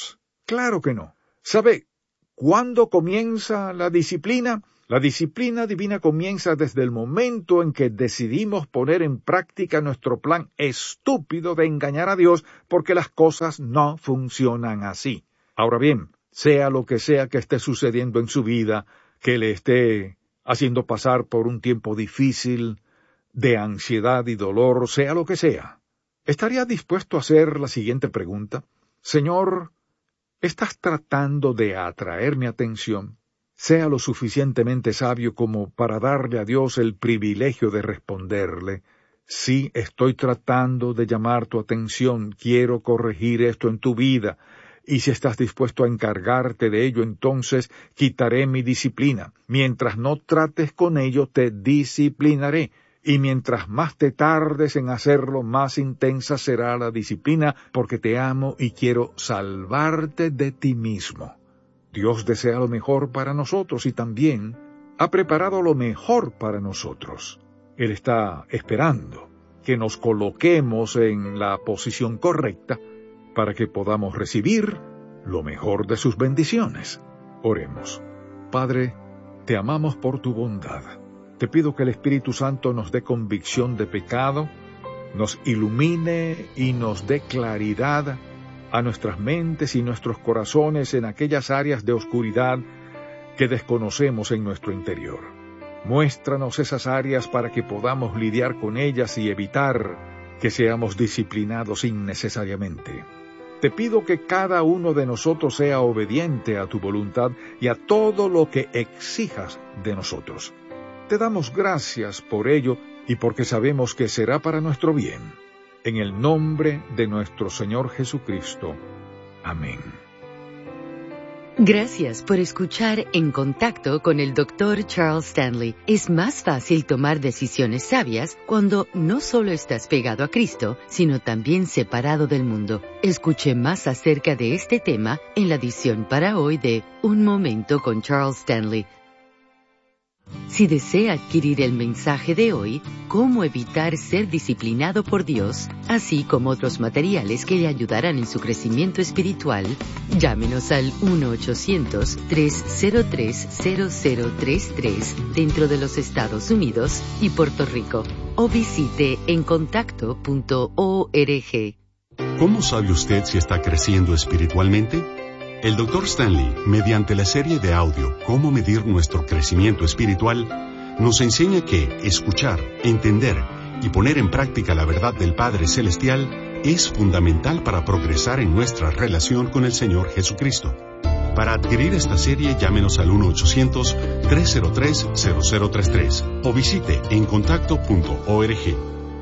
Claro que no. ¿Sabe cuándo comienza la disciplina? La disciplina divina comienza desde el momento en que decidimos poner en práctica nuestro plan estúpido de engañar a Dios, porque las cosas no funcionan así. Ahora bien, sea lo que sea que esté sucediendo en su vida, que le esté haciendo pasar por un tiempo difícil, de ansiedad y dolor, sea lo que sea, ¿estaría dispuesto a hacer la siguiente pregunta? Señor, ¿estás tratando de atraer mi atención? Sea lo suficientemente sabio como para darle a Dios el privilegio de responderle, sí, estoy tratando de llamar tu atención, quiero corregir esto en tu vida, y si estás dispuesto a encargarte de ello, entonces quitaré mi disciplina. Mientras no trates con ello, te disciplinaré, y mientras más te tardes en hacerlo, más intensa será la disciplina, porque te amo y quiero salvarte de ti mismo. Dios desea lo mejor para nosotros y también ha preparado lo mejor para nosotros. Él está esperando que nos coloquemos en la posición correcta para que podamos recibir lo mejor de sus bendiciones. Oremos. Padre, te amamos por tu bondad. Te pido que el Espíritu Santo nos dé convicción de pecado, nos ilumine y nos dé claridad a nuestras mentes y nuestros corazones en aquellas áreas de oscuridad que desconocemos en nuestro interior. Muéstranos esas áreas para que podamos lidiar con ellas y evitar que seamos disciplinados innecesariamente. Te pido que cada uno de nosotros sea obediente a tu voluntad y a todo lo que exijas de nosotros. Te damos gracias por ello y porque sabemos que será para nuestro bien. En el nombre de nuestro Señor Jesucristo. Amén. Gracias por escuchar En Contacto con el doctor Charles Stanley. Es más fácil tomar decisiones sabias cuando no solo estás pegado a Cristo, sino también separado del mundo. Escuche más acerca de este tema en la edición para hoy de Un Momento con Charles Stanley. Si desea adquirir el mensaje de hoy, Cómo evitar ser disciplinado por Dios, así como otros materiales que le ayudarán en su crecimiento espiritual, llámenos al uno ochocientos, tres cero tres, cero cero tres tres dentro de los Estados Unidos y Puerto Rico, o visite en contacto punto org. ¿Cómo sabe usted si está creciendo espiritualmente? El doctor Stanley, mediante la serie de audio Cómo medir nuestro crecimiento espiritual, nos enseña que escuchar, entender y poner en práctica la verdad del Padre Celestial es fundamental para progresar en nuestra relación con el Señor Jesucristo. Para adquirir esta serie, llámenos al uno ochocientos, tres cero tres, cero cero tres tres o visite en contacto punto org.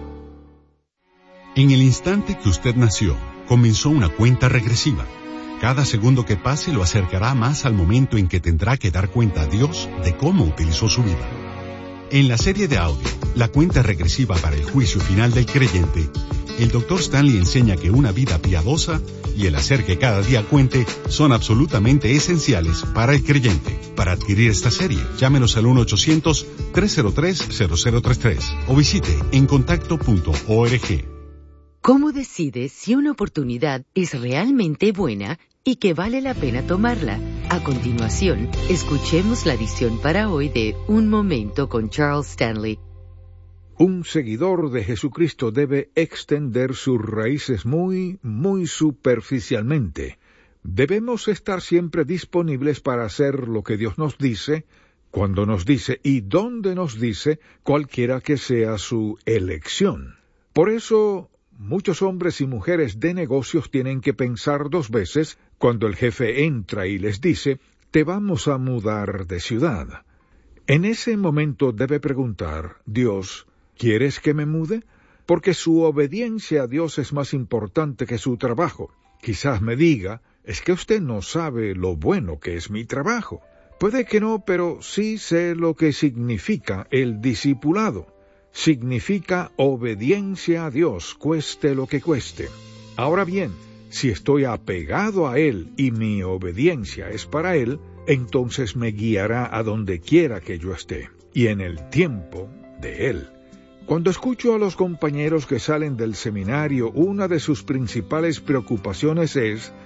En el instante que usted nació, comenzó una cuenta regresiva. Cada segundo que pase lo acercará más al momento en que tendrá que dar cuenta a Dios de cómo utilizó su vida. En la serie de audio, La cuenta regresiva para el juicio final del creyente, el doctor Stanley enseña que una vida piadosa y el hacer que cada día cuente son absolutamente esenciales para el creyente. Para adquirir esta serie, llámenos al uno ochocientos, tres cero tres, cero cero tres tres o visite en contacto punto org. ¿Cómo decides si una oportunidad es realmente buena y que vale la pena tomarla? A continuación, escuchemos la edición para hoy de Un Momento con Charles Stanley. Un seguidor de Jesucristo debe extender sus raíces muy, muy superficialmente. Debemos estar siempre disponibles para hacer lo que Dios nos dice, cuando nos dice y donde nos dice, cualquiera que sea su elección. Por eso, muchos hombres y mujeres de negocios tienen que pensar dos veces cuando el jefe entra y les dice, te vamos a mudar de ciudad. En ese momento debe preguntar, Dios, ¿quieres que me mude? Porque su obediencia a Dios es más importante que su trabajo. Quizás me diga, es que usted no sabe lo bueno que es mi trabajo. Puede que no, pero sí sé lo que significa el discipulado. Significa obediencia a Dios, cueste lo que cueste. Ahora bien, si estoy apegado a Él y mi obediencia es para Él, entonces me guiará a donde quiera que yo esté, y en el tiempo de Él. Cuando escucho a los compañeros que salen del seminario, una de sus principales preocupaciones es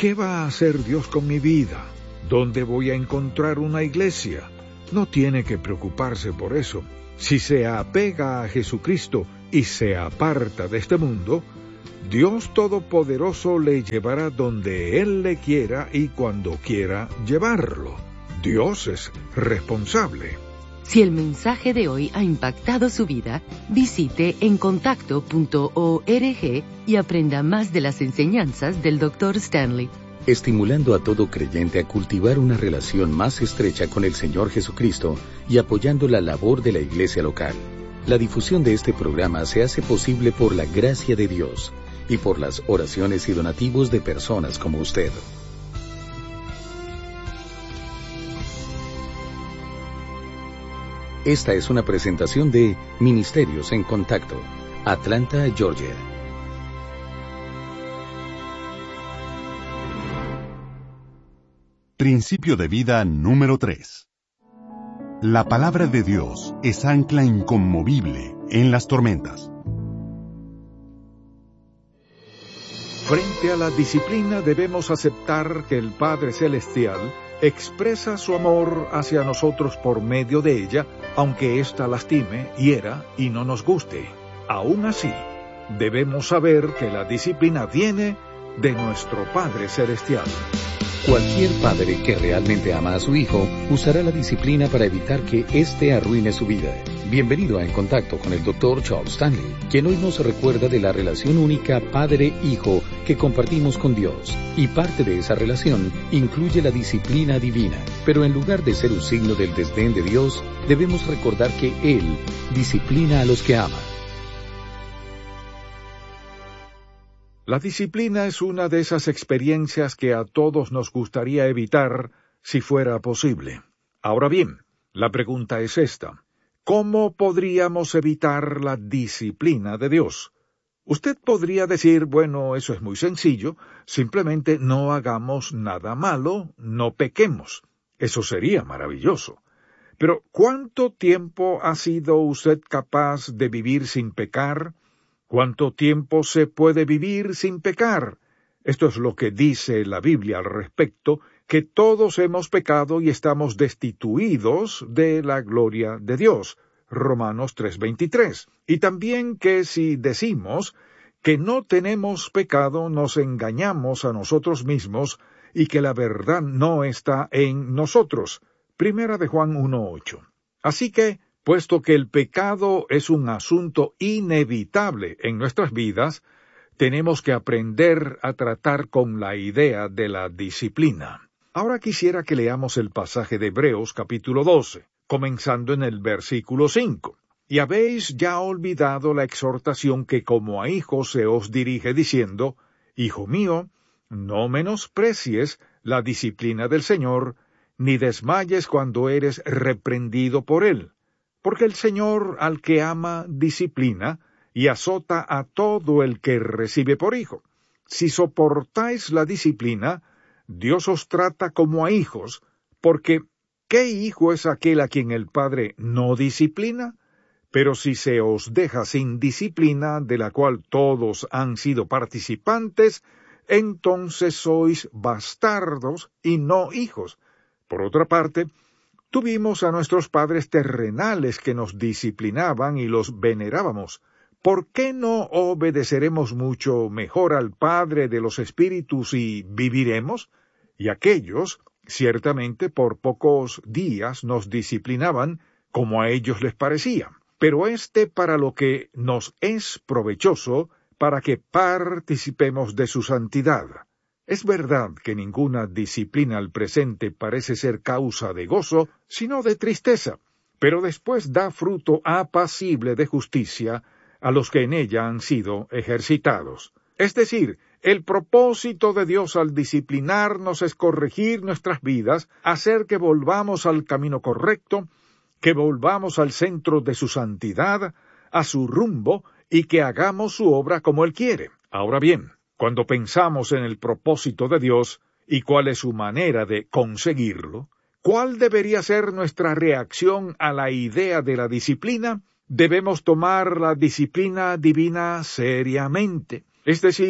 ¿Qué va a hacer Dios con mi vida? ¿Dónde voy a encontrar una iglesia? No tiene que preocuparse por eso. Si se apega a Jesucristo y se aparta de este mundo, Dios Todopoderoso le llevará donde Él le quiera y cuando quiera llevarlo. Dios es responsable. Si el mensaje de hoy ha impactado su vida, visite encontacto punto org y aprenda más de las enseñanzas del doctor Stanley. Estimulando a todo creyente a cultivar una relación más estrecha con el Señor Jesucristo y apoyando la labor de la iglesia local. La difusión de este programa se hace posible por la gracia de Dios y por las oraciones y donativos de personas como usted. Esta es una presentación de Ministerios en Contacto, Atlanta, Georgia. Principio de vida número tres. La palabra de Dios es ancla inconmovible en las tormentas. Frente a la disciplina debemos aceptar que el Padre Celestial expresa su amor hacia nosotros por medio de ella, aunque ésta lastime, hiera y no nos guste. Aún así, debemos saber que la disciplina viene de nuestro Padre Celestial. Cualquier padre que realmente ama a su hijo usará la disciplina para evitar que éste arruine su vida. Bienvenido a En Contacto con el doctor Charles Stanley, quien hoy nos recuerda de la relación única padre-hijo que compartimos con Dios. Y parte de esa relación incluye la disciplina divina. Pero en lugar de ser un signo del desdén de Dios, debemos recordar que Él disciplina a los que ama. La disciplina es una de esas experiencias que a todos nos gustaría evitar si fuera posible. Ahora bien, la pregunta es esta: ¿cómo podríamos evitar la disciplina de Dios? Usted podría decir, bueno, eso es muy sencillo, simplemente no hagamos nada malo, no pequemos. Eso sería maravilloso. Pero, ¿cuánto tiempo ha sido usted capaz de vivir sin pecar? ¿Cuánto tiempo se puede vivir sin pecar? Esto es lo que dice la Biblia al respecto, que todos hemos pecado y estamos destituidos de la gloria de Dios. Romanos tres veintitrés. Y también que si decimos que no tenemos pecado, nos engañamos a nosotros mismos y que la verdad no está en nosotros. Primera de Juan uno ocho. Así que, puesto que el pecado es un asunto inevitable en nuestras vidas, tenemos que aprender a tratar con la idea de la disciplina. Ahora quisiera que leamos el pasaje de Hebreos capítulo doce, comenzando en el versículo cinco. Y habéis ya olvidado la exhortación que como a hijos se os dirige diciendo: Hijo mío, no menosprecies la disciplina del Señor, ni desmayes cuando eres reprendido por él. Porque el Señor al que ama disciplina y azota a todo el que recibe por hijo. Si soportáis la disciplina, Dios os trata como a hijos, porque ¿qué hijo es aquel a quien el Padre no disciplina? Pero si se os deja sin disciplina, de la cual todos han sido participantes, entonces sois bastardos y no hijos. Por otra parte, tuvimos a nuestros padres terrenales que nos disciplinaban y los venerábamos. ¿Por qué no obedeceremos mucho mejor al Padre de los Espíritus y viviremos? Y aquellos, ciertamente por pocos días nos disciplinaban como a ellos les parecía, pero éste para lo que nos es provechoso, para que participemos de su santidad. Es verdad que ninguna disciplina al presente parece ser causa de gozo, sino de tristeza, pero después da fruto apacible de justicia a los que en ella han sido ejercitados. Es decir, el propósito de Dios al disciplinarnos es corregir nuestras vidas, hacer que volvamos al camino correcto, que volvamos al centro de su santidad, a su rumbo, y que hagamos su obra como Él quiere. Ahora bien, cuando pensamos en el propósito de Dios y cuál es su manera de conseguirlo, ¿cuál debería ser nuestra reacción a la idea de la disciplina? Debemos tomar la disciplina divina seriamente, es decir,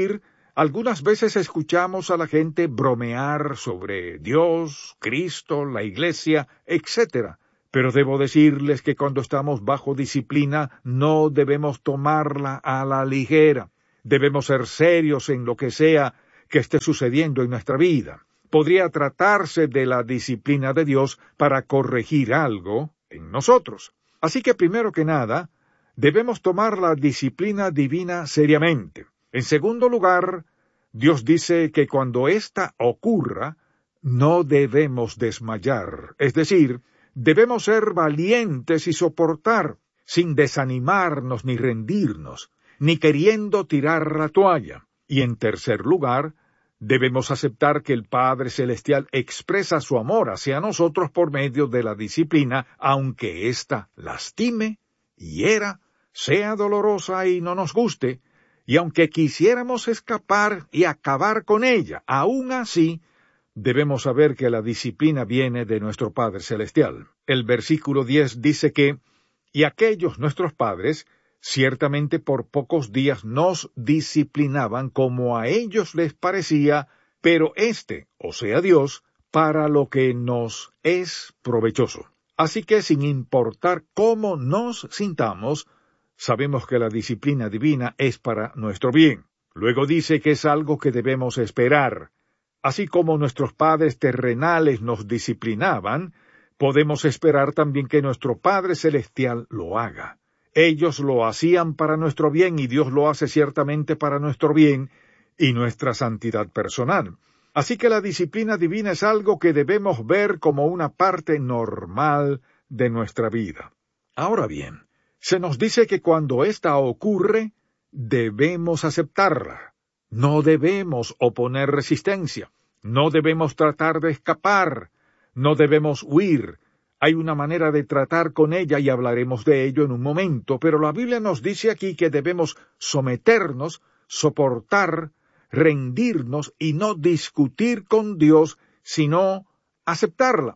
Algunas veces escuchamos a la gente bromear sobre Dios, Cristo, la Iglesia, etcétera. Pero debo decirles que cuando estamos bajo disciplina no debemos tomarla a la ligera. Debemos ser serios en lo que sea que esté sucediendo en nuestra vida. Podría tratarse de la disciplina de Dios para corregir algo en nosotros. Así que primero que nada, debemos tomar la disciplina divina seriamente. En segundo lugar, Dios dice que cuando ésta ocurra, no debemos desmayar. Es decir, debemos ser valientes y soportar, sin desanimarnos ni rendirnos, ni queriendo tirar la toalla. Y en tercer lugar, debemos aceptar que el Padre Celestial expresa su amor hacia nosotros por medio de la disciplina, aunque ésta lastime, hiera, sea dolorosa y no nos guste, y aunque quisiéramos escapar y acabar con ella, aún así, debemos saber que la disciplina viene de nuestro Padre Celestial. El versículo diez dice que, y aquellos nuestros padres, ciertamente por pocos días nos disciplinaban como a ellos les parecía, pero éste, o sea Dios, para lo que nos es provechoso. Así que sin importar cómo nos sintamos, sabemos que la disciplina divina es para nuestro bien. Luego dice que es algo que debemos esperar. Así como nuestros padres terrenales nos disciplinaban, podemos esperar también que nuestro Padre Celestial lo haga. Ellos lo hacían para nuestro bien y Dios lo hace ciertamente para nuestro bien y nuestra santidad personal. Así que la disciplina divina es algo que debemos ver como una parte normal de nuestra vida. Ahora bien, se nos dice que cuando ésta ocurre, debemos aceptarla. No debemos oponer resistencia. No debemos tratar de escapar. No debemos huir. Hay una manera de tratar con ella y hablaremos de ello en un momento, pero la Biblia nos dice aquí que debemos someternos, soportar, rendirnos y no discutir con Dios, sino aceptarla.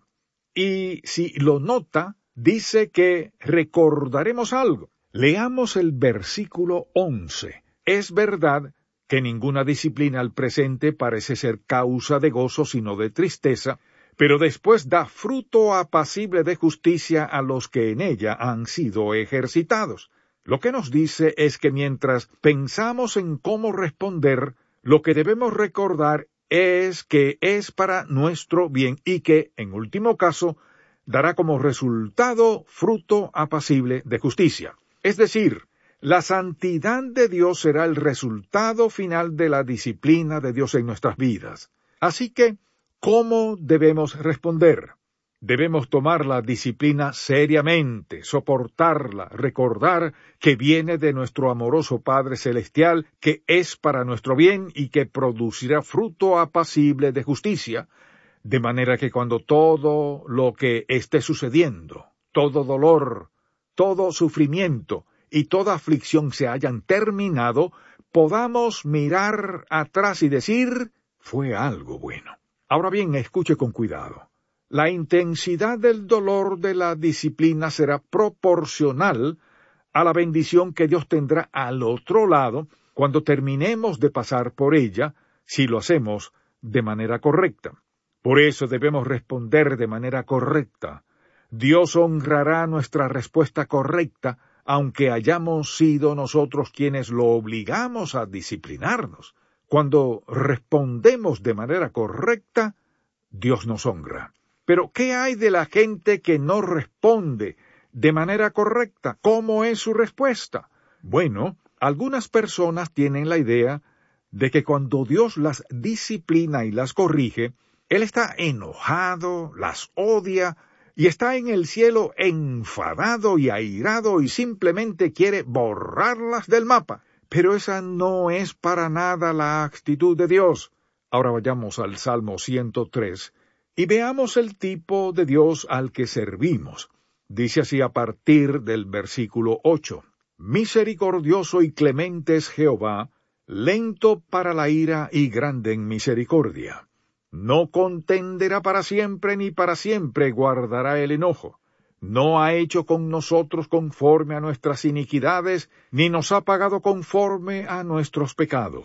Y si lo nota, dice que recordaremos algo. Leamos el versículo once. Es verdad que ninguna disciplina al presente parece ser causa de gozo sino de tristeza, pero después da fruto apacible de justicia a los que en ella han sido ejercitados. Lo que nos dice es que mientras pensamos en cómo responder, lo que debemos recordar es que es para nuestro bien y que, en último caso, dará como resultado fruto apacible de justicia. Es decir, la santidad de Dios será el resultado final de la disciplina de Dios en nuestras vidas. Así que, ¿cómo debemos responder? Debemos tomar la disciplina seriamente, soportarla, recordar que viene de nuestro amoroso Padre Celestial, que es para nuestro bien y que producirá fruto apacible de justicia, de manera que cuando todo lo que esté sucediendo, todo dolor, todo sufrimiento y toda aflicción se hayan terminado, podamos mirar atrás y decir, fue algo bueno. Ahora bien, escuche con cuidado. La intensidad del dolor de la disciplina será proporcional a la bendición que Dios tendrá al otro lado cuando terminemos de pasar por ella, si lo hacemos de manera correcta. Por eso debemos responder de manera correcta. Dios honrará nuestra respuesta correcta, aunque hayamos sido nosotros quienes lo obligamos a disciplinarnos. Cuando respondemos de manera correcta, Dios nos honra. Pero, ¿qué hay de la gente que no responde de manera correcta? ¿Cómo es su respuesta? Bueno, algunas personas tienen la idea de que cuando Dios las disciplina y las corrige, Él está enojado, las odia, y está en el cielo enfadado y airado y simplemente quiere borrarlas del mapa. Pero esa no es para nada la actitud de Dios. Ahora vayamos al Salmo ciento tres y veamos el tipo de Dios al que servimos. Dice así a partir del versículo ocho. Misericordioso y clemente es Jehová, lento para la ira y grande en misericordia. No contenderá para siempre, ni para siempre guardará el enojo. No ha hecho con nosotros conforme a nuestras iniquidades, ni nos ha pagado conforme a nuestros pecados.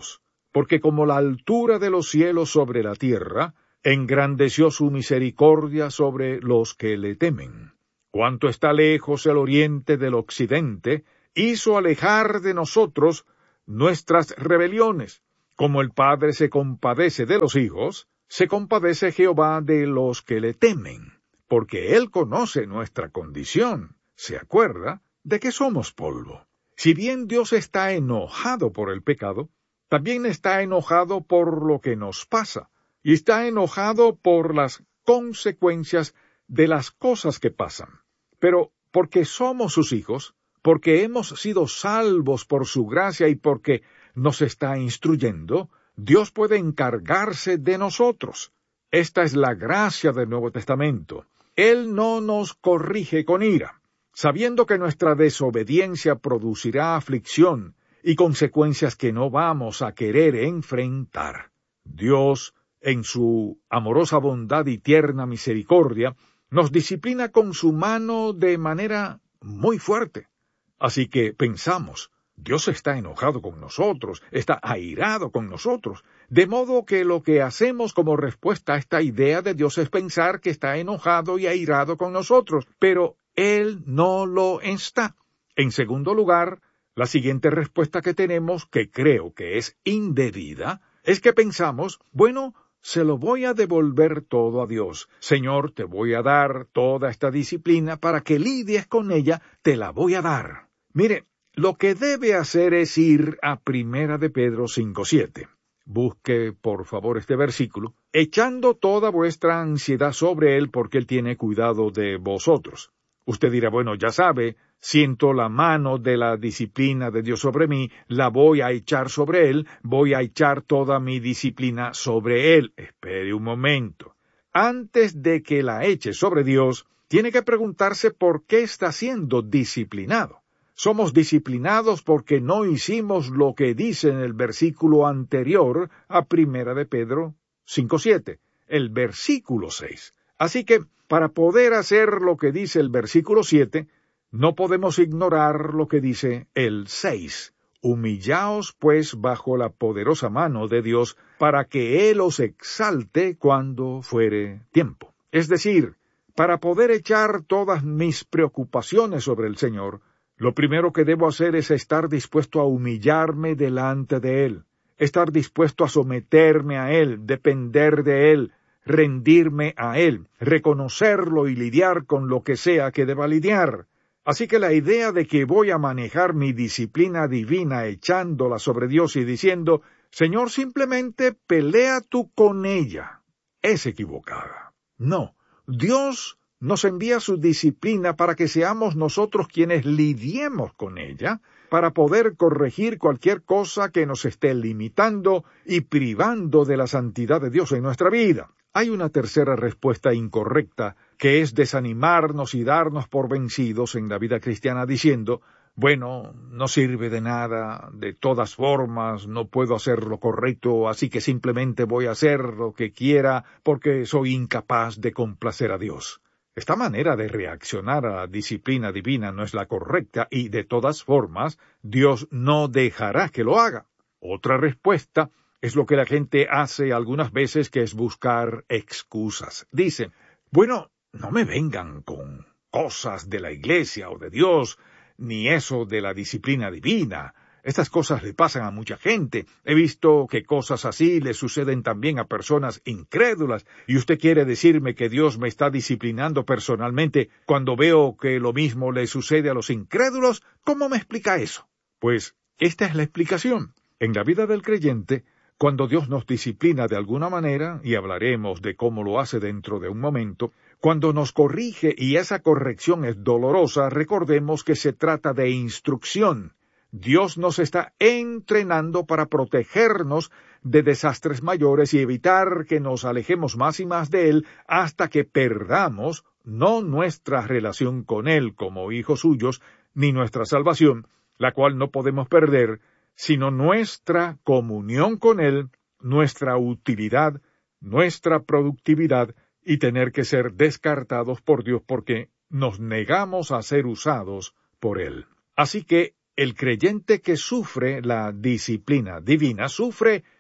porque como la altura de los cielos sobre la tierra, engrandeció su misericordia sobre los que le temen. Cuanto está lejos el oriente del occidente, hizo alejar de nosotros nuestras rebeliones. Como el Padre se compadece de los hijos, se compadece Jehová de los que le temen, porque Él conoce nuestra condición, se acuerda de que somos polvo. Si bien Dios está enojado por el pecado, también está enojado por lo que nos pasa, y está enojado por las consecuencias de las cosas que pasan. Pero porque somos sus hijos, porque hemos sido salvos por su gracia y porque nos está instruyendo, Dios puede encargarse de nosotros. Esta es la gracia del Nuevo Testamento. Él no nos corrige con ira, sabiendo que nuestra desobediencia producirá aflicción y consecuencias que no vamos a querer enfrentar. Dios, en su amorosa bondad y tierna misericordia, nos disciplina con su mano de manera muy fuerte. Así que pensamos, Dios está enojado con nosotros, está airado con nosotros, de modo que lo que hacemos como respuesta a esta idea de Dios es pensar que está enojado y airado con nosotros, pero Él no lo está. En segundo lugar, la siguiente respuesta que tenemos, que creo que es indebida, es que pensamos, bueno, se lo voy a devolver todo a Dios. Señor, te voy a dar toda esta disciplina para que lidies con ella, te la voy a dar. Mire, lo que debe hacer es ir a Primera de Pedro cinco siete. Busque, por favor, este versículo, echando toda vuestra ansiedad sobre Él porque Él tiene cuidado de vosotros. Usted dirá, bueno, ya sabe, siento la mano de la disciplina de Dios sobre mí, la voy a echar sobre Él, voy a echar toda mi disciplina sobre Él. Espere un momento. Antes de que la eche sobre Dios, tiene que preguntarse por qué está siendo disciplinado. Somos disciplinados porque no hicimos lo que dice en el versículo anterior a Primera de Pedro cinco siete, el versículo seis. Así que, para poder hacer lo que dice el versículo siete, no podemos ignorar lo que dice el seis. Humillaos, pues, bajo la poderosa mano de Dios, para que Él os exalte cuando fuere tiempo. Es decir, para poder echar todas mis preocupaciones sobre el Señor, lo primero que debo hacer es estar dispuesto a humillarme delante de Él, estar dispuesto a someterme a Él, depender de Él, rendirme a Él, reconocerlo y lidiar con lo que sea que deba lidiar. Así que la idea de que voy a manejar mi disciplina divina echándola sobre Dios y diciendo, Señor, simplemente pelea tú con ella, es equivocada. No, Dios nos envía su disciplina para que seamos nosotros quienes lidiemos con ella, para poder corregir cualquier cosa que nos esté limitando y privando de la santidad de Dios en nuestra vida. Hay una tercera respuesta incorrecta, que es desanimarnos y darnos por vencidos en la vida cristiana diciendo, bueno, no sirve de nada, de todas formas no puedo hacer lo correcto, así que simplemente voy a hacer lo que quiera porque soy incapaz de complacer a Dios. Esta manera de reaccionar a la disciplina divina no es la correcta y, de todas formas, Dios no dejará que lo haga. Otra respuesta es lo que la gente hace algunas veces, que es buscar excusas. Dicen, bueno, no me vengan con cosas de la iglesia o de Dios, ni eso de la disciplina divina. Estas cosas le pasan a mucha gente. He visto que cosas así le suceden también a personas incrédulas. ¿Y usted quiere decirme que Dios me está disciplinando personalmente cuando veo que lo mismo le sucede a los incrédulos? ¿Cómo me explica eso? Pues esta es la explicación. En la vida del creyente, cuando Dios nos disciplina de alguna manera, y hablaremos de cómo lo hace dentro de un momento, cuando nos corrige y esa corrección es dolorosa, recordemos que se trata de instrucción. Dios nos está entrenando para protegernos de desastres mayores y evitar que nos alejemos más y más de Él hasta que perdamos no nuestra relación con Él como hijos suyos, ni nuestra salvación, la cual no podemos perder, sino nuestra comunión con Él, nuestra utilidad, nuestra productividad y tener que ser descartados por Dios porque nos negamos a ser usados por Él. Así que el creyente que sufre la disciplina divina sufre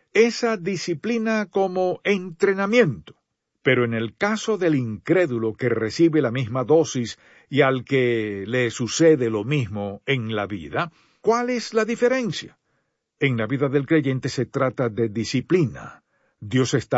esa disciplina como entrenamiento. Pero en el caso del incrédulo que recibe la misma dosis y al que le sucede lo mismo en la vida, ¿cuál es la diferencia? En la vida del creyente se trata de disciplina. Dios está